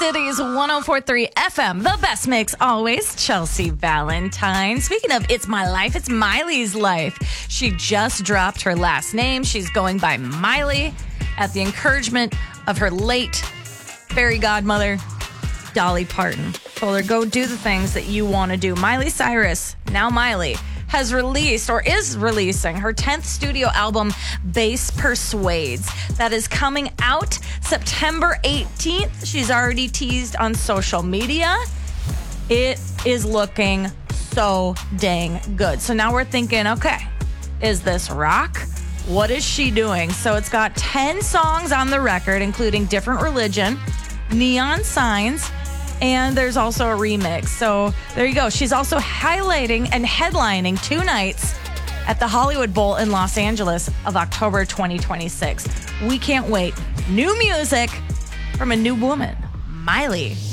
City's 104.3 FM, the best mix always, Chelsea Valentine. Speaking of It's My Life, it's Miley's life. She just dropped her last name. She's going by Miley at the encouragement of her late fairy godmother, Dolly Parton. Told her, go do the things that you want to do. Miley Cyrus, now Miley, has released or is releasing her 10th studio album, Bass Persuades. That is coming out September 18th. She's already teased on social media. It is looking so dang good. So now we're thinking, okay, is this rock? What is she doing? So it's got 10 songs on the record, including Different Religion, Neon Signs, and there's also a remix. So there you go. She's also highlighting and headlining 2 nights at the Hollywood Bowl in Los Angeles of October 2026. We can't wait. New music from a new woman, Miley